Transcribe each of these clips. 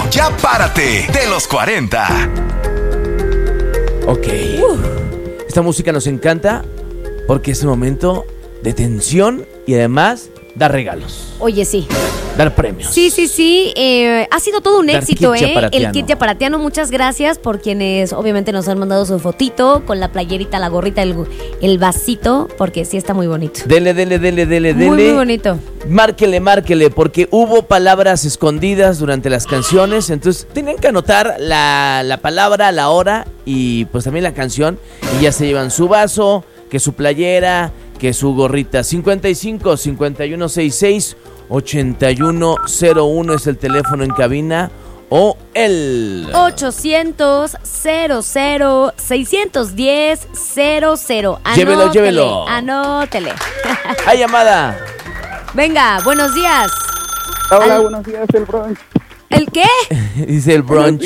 Ya Párate, de los 40. Ok. Esta música nos encanta porque es un momento de tensión y además da regalos. Oye, sí. Dar premios. Sí. Ha sido todo un Dar éxito, kit yaparatiano. El kit yaparatiano. Muchas gracias por quienes obviamente nos han mandado su fotito con la playerita, la gorrita, el vasito, porque sí está muy bonito. Dele. Muy bonito. Márquele, porque hubo palabras escondidas durante las canciones. Entonces, tenían que anotar la palabra, la hora y pues también la canción. Y ya se llevan su vaso, que su playera, que su gorrita. 55 5166 8101 es el teléfono en cabina o el 800-00-610-00. Llévelo. Anótele. ¡Hay llamada! Venga, buenos días. Hola, buenos días, el brunch. ¿El qué? Dice el brunch.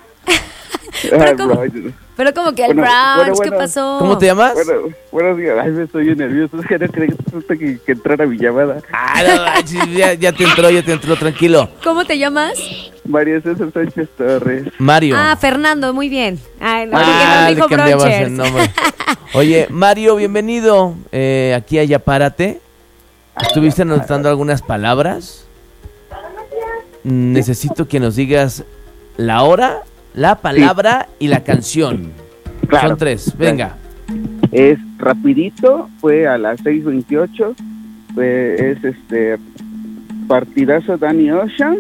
Pero como que el brunch, ¿qué pasó? ¿Cómo te llamas? Buenos días, ay, me estoy nervioso, es que no creí que entrara mi llamada. Ya te entró, tranquilo. ¿Cómo te llamas? María César Sánchez Torres. Mario. Fernando, muy bien. Ay, no, le dijo cambiabas brunchers. el nombre. Oye, Mario, bienvenido aquí a Ya Párate. ¿Estuviste anotando algunas palabras? Necesito que nos digas la hora, la palabra y la canción. Claro. Son 3, venga. Es rapidito, fue a las 6:28. Es partidazo Danny Ocean.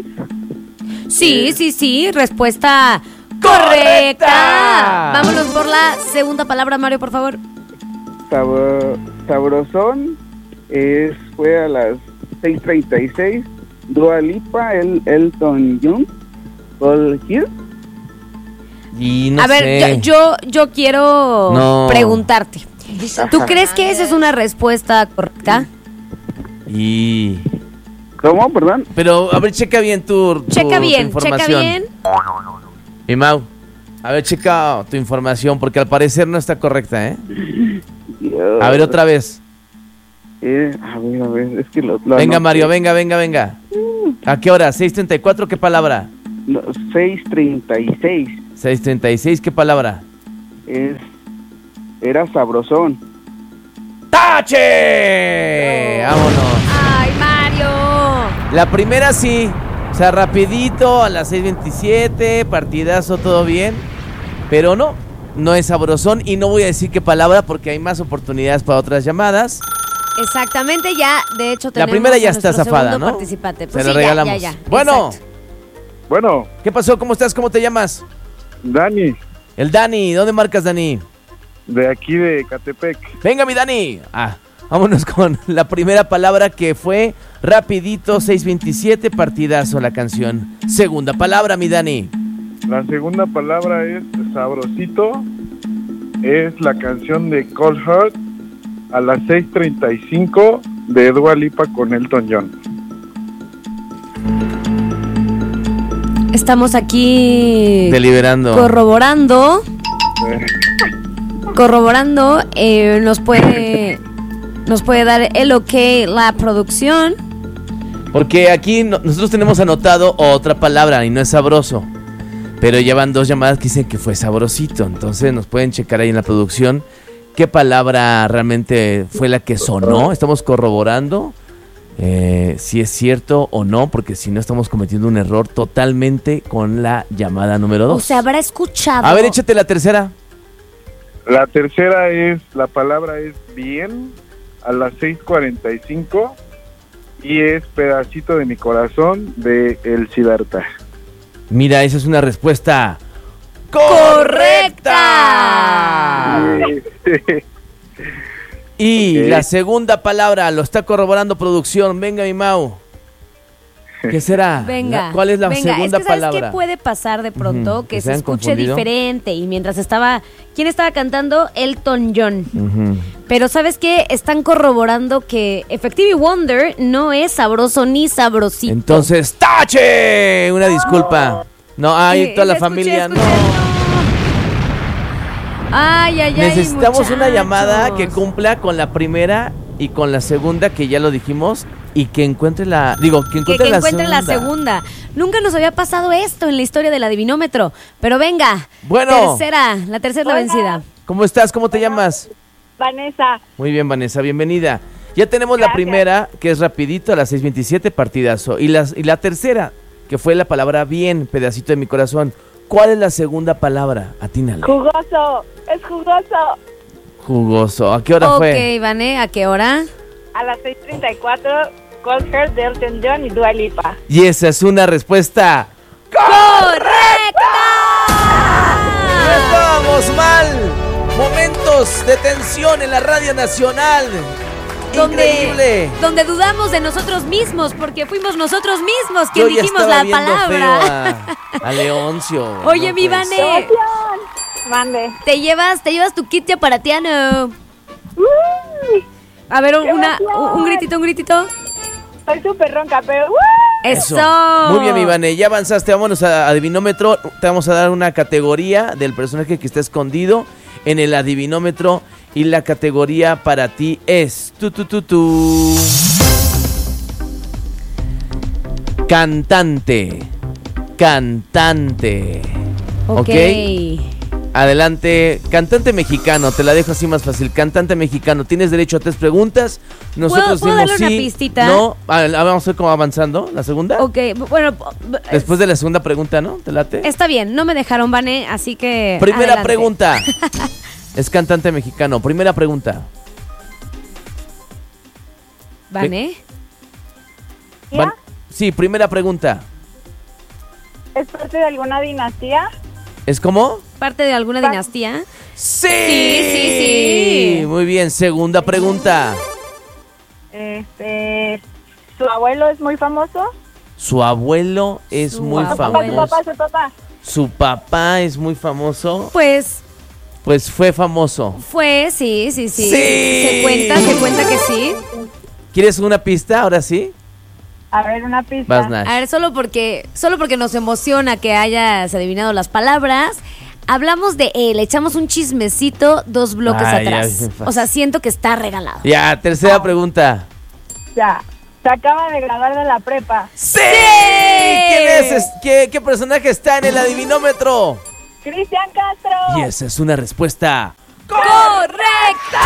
Sí, respuesta correcta. Vámonos por la segunda palabra, Mario, por favor. Sabrosón, fue a las 6:36. Dua Lipa, Elton John, All Here. Y no a ver, sé. yo quiero preguntarte. ¿Tú Ajá. crees que esa es una respuesta correcta? Y... ¿Cómo? Perdón. Pero, a ver, checa bien tu información. Y Mau, a ver, checa tu información, porque al parecer no está correcta, ¿eh? A ver, otra vez. A ver, es que lo Venga, anoté. Mario, venga. ¿A qué hora? ¿6:34? ¿Qué palabra? No, 6:36. 6:36, ¿qué palabra? Era sabrosón. ¡Tache! ¡Vámonos! ¡Ay, Mario! La primera sí, o sea, rapidito, a las 6:27, partidazo, todo bien. Pero no es sabrosón y no voy a decir qué palabra porque hay más oportunidades para otras llamadas. Exactamente, ya, de hecho tenemos La primera ya a nuestro está zafada, segundo ¿no? participante. Se Pues la sí, regalamos. ya. Bueno, Exacto. Bueno, ¿qué pasó? ¿Cómo estás? ¿Cómo te llamas? Dani, El Dani, ¿dónde marcas, Dani? de aquí de Catepec. Venga, mi Dani. Vámonos con la primera palabra que fue rapidito, 6:27, partidazo la canción. Segunda palabra, mi Dani. La segunda palabra es sabrosito. Es la canción de Cold Heart a las 6:35 de Dua Lipa con Elton John. Estamos aquí Deliberando. corroborando. Nos puede dar el ok la producción. Porque aquí nosotros tenemos anotado otra palabra y no es sabroso. Pero llevan 2 llamadas que dicen que fue sabrosito. Entonces nos pueden checar ahí en la producción qué palabra realmente fue la que sonó. Estamos corroborando si es cierto o no, porque si no estamos cometiendo un error totalmente con la llamada número 2. O sea, habrá escuchado. A ver, échate la tercera. La tercera la palabra es bien a las 6:45 y es pedacito de mi corazón de El Siddhartha. Mira, esa es una respuesta ¡correcta! Y Ok. la segunda palabra lo está corroborando producción. Venga, mi Mau. ¿Qué será? Venga. ¿Cuál es la venga, segunda es que, ¿sabes palabra? qué puede pasar de pronto? Ujú, Que que se se hayan escuche confundido. diferente. Y mientras ¿quién estaba cantando? Elton John. Ujú. Pero ¿sabes qué? Están corroborando que Effective Wonder no es sabroso ni sabrosito. Entonces, ¡tache! Una disculpa. No, ay, Sí, toda la escuché, familia, escuché, no. Ay, Necesitamos una muchachos. llamada que cumpla con la primera y con la segunda, que ya lo dijimos. y que encuentre la... Digo, que encuentre, que encuentre la segunda. Nunca nos había pasado esto en la historia del adivinómetro. Pero venga, Bueno. la tercera es la vencida. ¿Cómo estás? ¿Cómo te llamas? Vanessa. Muy bien, Vanessa, bienvenida. Ya tenemos la Gracias. primera, que es rapidito, a las 6:27, partidazo. Y la tercera, que fue la palabra bien, pedacito de mi corazón. ¿Cuál es la segunda palabra? Atínale. Jugoso. Es jugoso. Jugoso. ¿A qué hora fue? Ok, Vane, ¿a qué hora? A las 6:34, Cold Heart de Elton John y Dua Lipa. Y esa es una respuesta... ¡Correcta! ¡No estábamos mal! Momentos de tensión en la Radio Nacional. Increíble. Donde dudamos de nosotros mismos, porque fuimos nosotros mismos Yo quien ya dijimos estaba la viendo palabra. feo a Leoncio. Oye, No mi puede Vane, ser. Mande. te llevas tu kit aparatiano. Uy, A ver, ¡Qué emoción! un gritito. soy súper ronca, pero... Eso. Muy bien, mi Vane, ya avanzaste. Vámonos a adivinómetro. Te vamos a dar una categoría del personaje que está escondido en el adivinómetro. Y la categoría para ti es... Cantante. Ok. Adelante, cantante mexicano, te la dejo así más fácil. Cantante mexicano, tienes derecho a 3 preguntas. Nosotros ¿Puedo decimos darle una sí, pistita? no. Vamos a ver cómo va avanzando. ¿La segunda? Ok, bueno, Después de la segunda pregunta, ¿no? ¿Te late? está bien, no me dejaron, Vane, así que Primera adelante. pregunta. Es cantante mexicano. Primera pregunta. Vane. Van- Sí, primera pregunta. ¿Es parte de alguna dinastía? ¿Es cómo? ¿Parte de alguna dinastía? ¡Sí! Sí. Muy bien, segunda pregunta. ¿Su abuelo es muy famoso? Su abuelo es Su muy abuelo. famoso. Su papá. Su papá es muy famoso. Pues Pues fue famoso. fue, sí. ¡Sí! Se cuenta que sí. ¿Quieres una pista? Ahora sí. A ver, una pista. Vas, Nash. A ver, solo porque nos emociona que hayas adivinado las palabras. Hablamos de él, echamos un chismecito 2 bloques Ay, atrás. ya, bien fácil. O sea, siento que está regalado. Ya, tercera pregunta. Ya. Se acaba de graduar de la prepa. ¡Sí! ¿Quién es? ¿Qué personaje está en el adivinómetro? Cristian Castro. Y esa es una respuesta. ¡Correcta!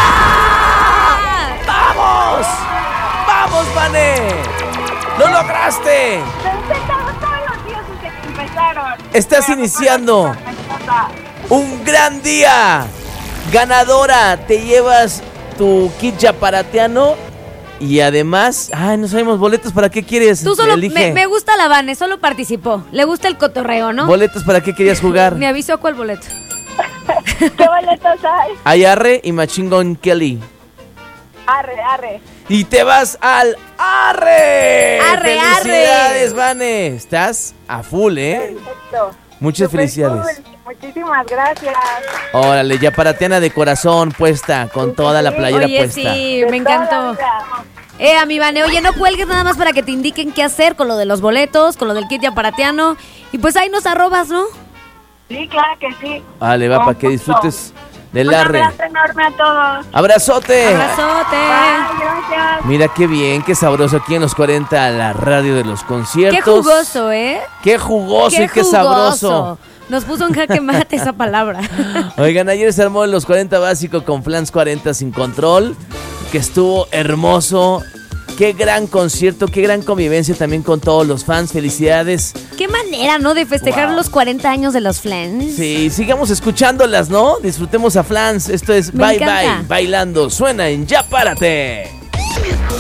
¡Vamos! ¡Vamos, Vane! ¡Lo lograste! Pensamos todos los días desde que empezaron. Estás Pero iniciando. me encanta. ¡Un gran día! Ganadora, te llevas tu kit yaparatiano y además... Ay, no sabemos, boletos, ¿para qué quieres? Tú solo, Elige. me gusta la Vane, solo participó. Le gusta el cotorreo, ¿no? ¿Boletos para qué querías jugar? Me avisó cuál boleto. ¿Qué boletos hay? Hay Arre y Machine Gun Kelly. Arre. Y te vas al Arre. Arre, ¡Felicidades, arre! Vane! Estás a full, ¿eh? Perfecto. Muchas Súper felicidades. cool. Muchísimas gracias. Órale, yaparatiana de corazón puesta, con toda la playera Oye, puesta. sí, De me toda encantó. la vida. A mi Vane, oye, no cuelgues nada más para que te indiquen qué hacer con lo de los boletos, con lo del kit yaparatiano. Y pues ahí nos arrobas, ¿no? Sí, claro que sí. Vale, va, Con para que gusto. disfrutes del Un Arre. abrazo enorme a todos. ¡Abrazote! Abrazote. Bye, gracias. Mira qué bien, qué sabroso aquí en los 40, la radio de los conciertos. Qué jugoso, ¿eh? Qué jugoso y qué jugoso. sabroso. Nos puso en jaque mate esa palabra. Oigan, ayer se armó en los 40 básico con Flans 40 sin control, que estuvo hermoso. Qué gran concierto, qué gran convivencia también con todos los fans. Felicidades. Qué manera, ¿no? De festejar Wow. los 40 años de los Flans. Sí, sigamos escuchándolas, ¿no? Disfrutemos a Flans. Esto es Me Bye encanta. Bye, bailando. Suena en Ya Párate.